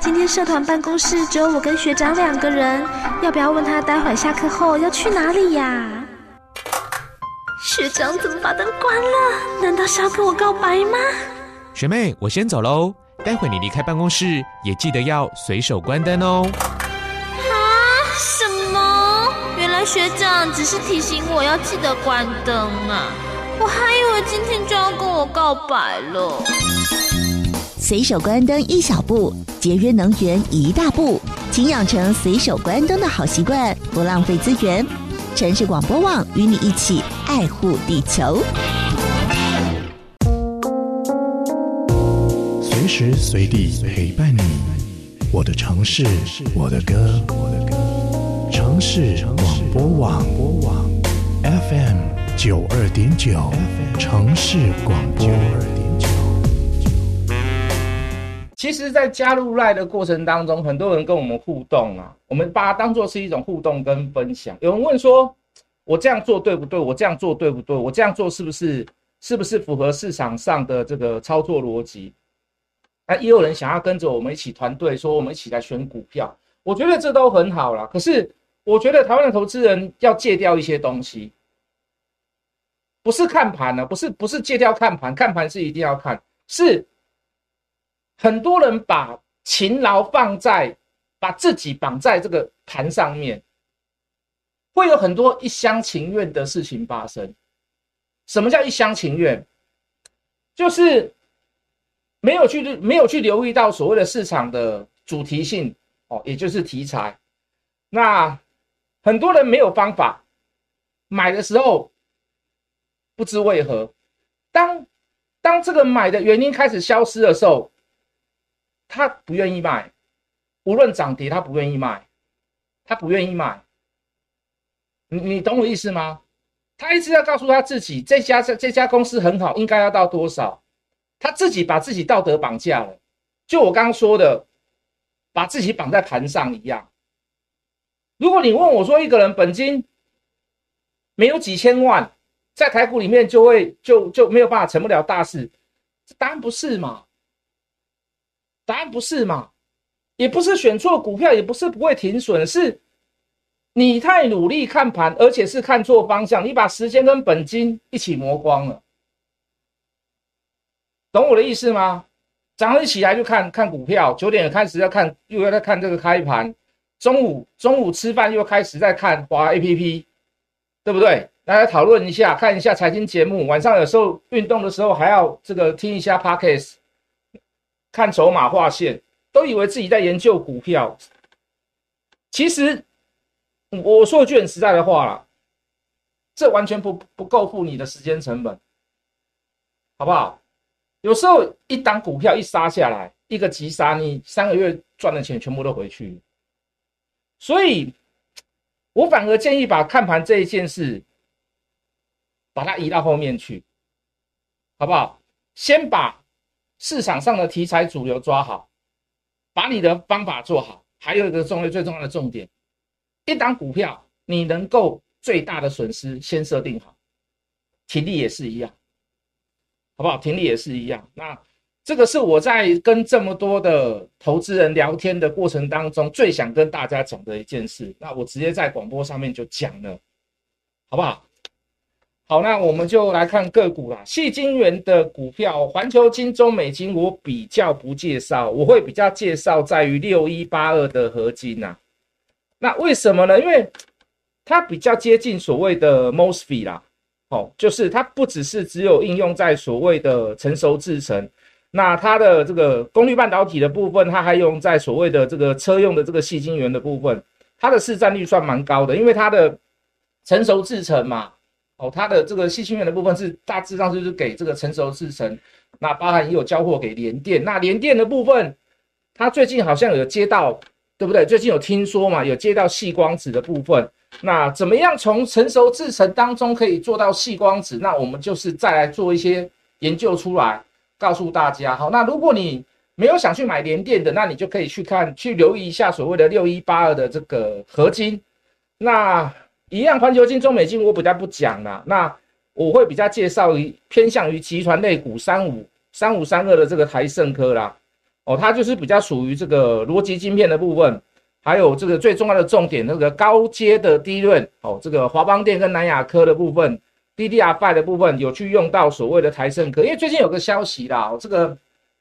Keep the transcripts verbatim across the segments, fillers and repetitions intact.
今天社团办公室只有我跟学长两个人，要不要问他待会下课后要去哪里呀？学长怎么把灯关了？难道是要跟我告白吗？ 学妹，我先走喽，待会你离开办公室也记得要随手关灯哦。 啊？什么？原来学长只是提醒我要记得关灯啊，我还以为今天就要跟我告白了。 随手关灯一小步，节约能源一大步，请养成随手关灯的好习惯，不浪费资源。城市广播网与你一起爱护地球， 随时随地陪伴你。我的城市，我的歌，城市广播网 F M 九二点九，城市广播。 其实在加入 LINE 的过程当中，很多人跟我们互动啊，我们把它当作是一种互动跟分享。有人问说，我这样做对不对？我这样做对不对？我这样做是不是是不是符合市场上的这个操作逻辑？啊，也有人想要跟着我们一起团队，说我们一起来选股票。我觉得这都很好啦。可是我觉得台湾的投资人要戒掉一些东西，不是看盘呢，不是不是戒掉看盘，看盘是一定要看，是很多人把勤劳放在把自己绑在这个盘上面，会有很多一厢情愿的事情发生。什么叫一厢情愿？就是没有去没有去留意到所谓的市场的主题性哦，也就是题材。那很多人没有方法，买的时候不知为何，当当这个买的原因开始消失的时候，他不愿意卖，无论涨跌他不愿意卖，他不愿意卖。你你懂我意思吗？他一直要告诉他自己，这家这家公司很好，应该要到多少，他自己把自己道德绑架了。就我刚刚说的，把自己绑在盘上一样。如果你问我说，一个人本金没有几千万，在台股里面就会就就没有办法成不了大事，答案不是嘛？答案不是嘛？也不是选错股票，也不是不会停损，是你太努力看盘，而且是看错方向，你把时间跟本金一起磨光了。懂我的意思吗？早上一起来就看看股票，九点开始要看，又要在看这个开盘，中午中午吃饭又开始在看滑 A P P， 对不对？大家讨论一下，看一下财经节目，晚上有时候运动的时候还要这个听一下 Podcast。看筹码画线，都以为自己在研究股票。其实我说一句很实在的话啦，这完全不不够付你的时间成本，好不好？有时候一档股票一杀下来，一个急杀，你三个月赚的钱全部都回去。所以我反而建议把看盘这一件事把它移到后面去，好不好？先把市场上的题材主流抓好，把你的方法做好。还有一个重要最重要的重点，一档股票你能够最大的损失先设定好，停利也是一样，好不好？停利也是一样。那这个是我在跟这么多的投资人聊天的过程当中最想跟大家讲的一件事，那我直接在广播上面就讲了，好不好？好，那我们就来看个股啦。矽晶圆的股票，环球金、中美金我比较不介绍，我会比较介绍在于六一八二的合金啊。那为什么呢？因为它比较接近所谓的 M O S F E T 啦，哦，就是它不只是只有应用在所谓的成熟制程，那它的这个功率半导体的部分，它还用在所谓的这个车用的这个矽晶圆的部分，它的市占率算蛮高的，因为它的成熟制程嘛。哦，它的这个矽晶圆的部分是大致上就是给这个成熟制程，那包含也有交货给联电。那联电的部分，它最近好像有接到，对不对？最近有听说嘛，有接到矽光子的部分。那怎么样从成熟制程当中可以做到矽光子？那我们就是再来做一些研究出来，告诉大家。好，那如果你没有想去买联电的，那你就可以去看，去留意一下所谓的六一八二的这个合金。那一样，环球金、中美金我比较不讲啦，那我会比较介绍于偏向于集团类股三五三五三二的这个台盛科啦。 哦，它就是比较属于这个逻辑晶片的部分，还有这个最重要的重点，那个高阶的低润哦，这个华邦电跟南亚科的部分 ，D D R 五 的部分有去用到所谓的台胜科，因为最近有个消息啦，哦、这个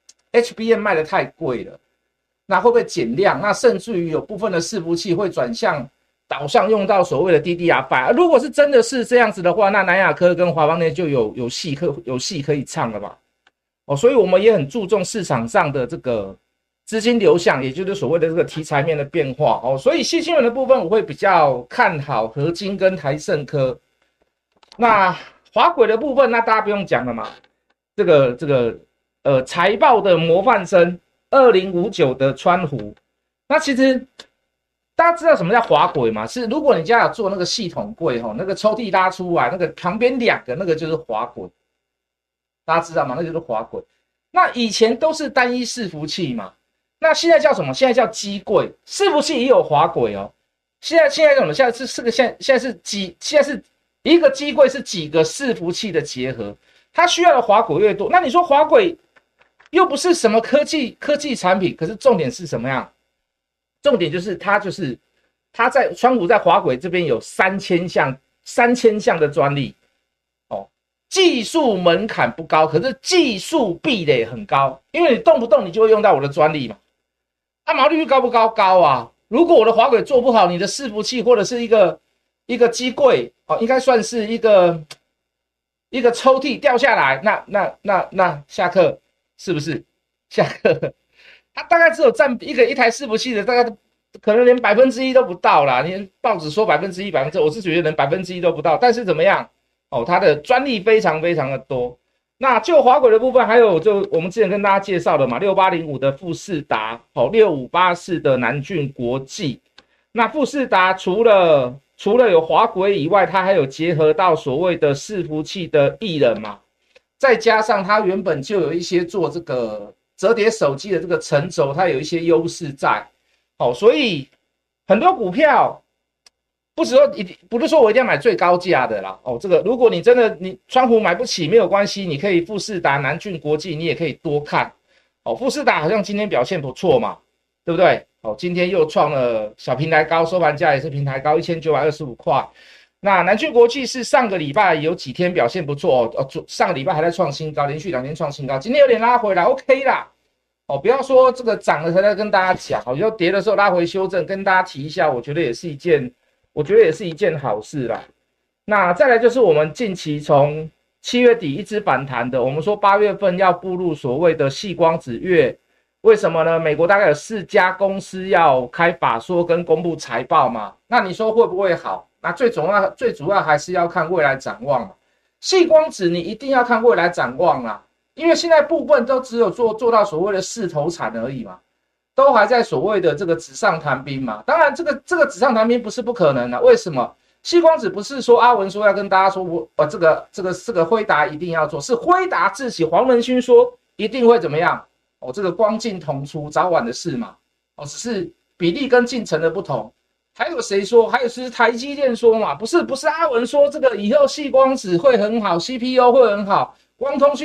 H B M 卖的太贵了，那会不会减量？那甚至于有部分的伺服器会转向导向用到所谓的 D D R 五，如果是真的是这样子的话，那南亚科跟华邦电就有有戏可有戏可以唱了吧？哦，所以我们也很注重市场上的这个资金流向，也就是所谓的这个题材面的变化哦。所以矽晶圆的部分，我会比较看好合晶跟台胜科。那滑轨的部分，那大家不用讲了嘛，这个这个呃财报的模范生二零五九的川湖，那其实大家知道什么叫滑轨吗？是如果你家有做那个系统柜吼，那个抽屉拉出来，那个旁边两个那个就是滑轨。大家知道吗？那就是滑轨。那以前都是单一伺服器嘛，那现在叫什么？现在叫机柜，伺服器也有滑轨哦。现在现在什么？现在是是个现现在是几？现在是一个机柜是几个伺服器的结合，它需要的滑轨越多。那你说滑轨又不是什么科技科技产品，可是重点是什么样？重点就是它就是它在川湖在滑轨这边有三千项三千项的专利。技术门槛不高，可是技术壁垒很高，因为你动不动你就会用到我的专利嘛。啊，毛利率高不高？高啊！如果我的滑轨做不好，你的伺服器或者是一个一个机柜哦，应该算是一个一个抽屉掉下来，那那那那下课是不是？下课，它大概只有占一个一台伺服器的大概可能连百分之一都不到啦。你报纸说百分之一、百分之，我是觉得连百分之一都不到，但是怎么样？哦，它的专利非常非常的多。那就滑轨的部分，还有就我们之前跟大家介绍的嘛，六八零五的富士达，哦，六五八四的南俊国际。那富士达除了除了有滑轨以外，它还有结合到所谓的伺服器的艺人嘛，再加上它原本就有一些做这个折叠手机的这个成轴，它有一些优势在。哦，所以很多股票。不是说一定不是说我一定要买最高价的啦哦，这个如果你真的你川湖买不起没有关系，你可以富士达、南俊国际，你也可以多看哦。富士达好像今天表现不错嘛，对不对？哦，今天又创了小平台高，收盘价也是平台高一千九百二十五块。那南俊国际是上个礼拜有几天表现不错哦，哦上个礼拜还在创新高，连续两天创新高，今天有点拉回来 ，OK 啦。哦，不要说这个涨了才在跟大家讲，哦，就跌的时候拉回修正，跟大家提一下，我觉得也是一件。我觉得也是一件好事啦。那再来就是我们近期从七月底一直反弹的，我们说八月份要步入所谓的矽光子月，为什么呢？美国大概有四家公司要开法说跟公布财报嘛，那你说会不会好？那最主要最主要还是要看未来展望嘛。矽光子你一定要看未来展望啦，因为现在部分都只有做做到所谓的势头产而已嘛。都还在所谓的这个纸上谈兵嘛，当然这个这个纸上谈兵不是不可能的，为什么？矽光子不是说阿文说要跟大家说我呃这个这个这个辉达一定要做，是辉达自己黄仁勋说一定会怎么样？哦，这个光进同出，早晚的事嘛。哦，只是比例跟进程的不同。还有谁说？还有是台积电说嘛？不是不是阿文说这个以后矽光子会很好 ，C P U 会很好，光通讯。